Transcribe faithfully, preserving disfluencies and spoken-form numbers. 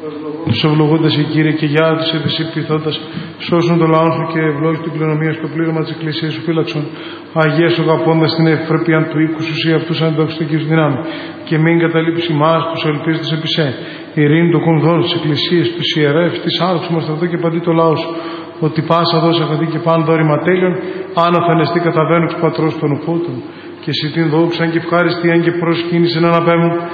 Τους ευλογούντας η Κύριε και για τους επισή πληθώντας, σώσουν το λαό σου και ευλόγεις την κληρονομία στο πλήρωμα της Εκκλησίας σου φύλαξον. Αγίες αγαπώντας την ευπρέπεια του οίκου σου, ή αυτούς αντιδοξιστικής δυνάμει. Και μην καταλείψει εμάς τους ελπίζοντες επί σε. Ειρήνη των κονδών της Εκκλησίας, τους ιερεύς, της άρξου μας στρατό και παντή το λαό σου. Ότι πάσα δόση αγαθή και παν δόρημα τέλειων, άνωθανεστή καταβαίνουν εξ πατρός των ουφώτων. Και εσύ την δόξαν και ευχαριστίαν και προσκύνησεν αναπέμουν